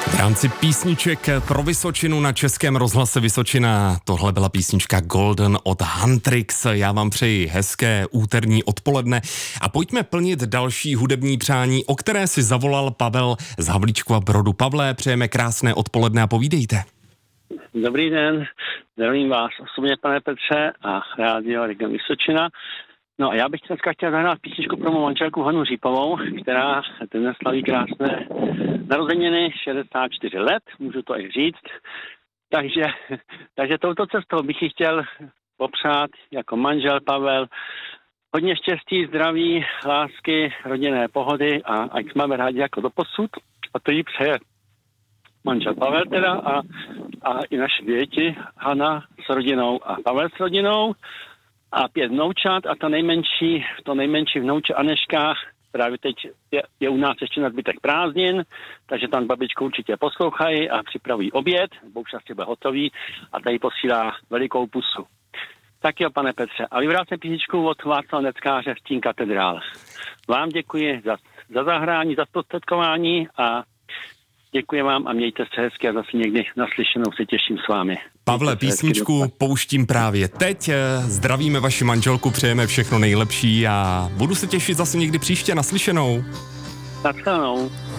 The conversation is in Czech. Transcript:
V rámci písniček pro Vysočinu na Českém rozhlase Vysočina tohle byla písnička Golden od Huntrix. Já vám přeji hezké úterní odpoledne a pojďme plnit další hudební přání, o které si zavolal Pavel z Havlíčkova Brodu. Pavle, přejeme krásné odpoledne a povídejte. Dobrý den, zdravím vás osobně, pane Petře, a rádio Region Vysočina. No a já bych dneska chtěl zahrát písničku pro mou manželku Hanu Řípovou, která dnes slaví krásné narozeniny, 64 let, můžu to i říct. Takže touto cestou bych ji chtěl popřát jako manžel Pavel hodně štěstí, zdraví, lásky, rodinné pohody a ať máme rádi jako doposud. A to jí přeje manžel Pavel teda a i naše děti, Hana s rodinou a Pavel s rodinou a 5 vnoučat a to nejmenší vnouče Aneška právě teď je u nás ještě na zbytek prázdnin, takže tam babičku určitě poslouchají a připravují oběd, bo už asi bude hotový a tady posílá velikou pusu. Tak jo, pane Petře, a vyvrácím písničku od Václava Neckáře Stín katedrál. Vám děkuji za zahrání, za zprostředkování a děkuji vám a mějte se hezky a zase někdy naslyšenou se těším s vámi. Pavle, písničku pouštím právě teď. Zdravíme vaši manželku, přejeme všechno nejlepší a budu se těšit zase někdy příště naslyšenou. Naschledanou.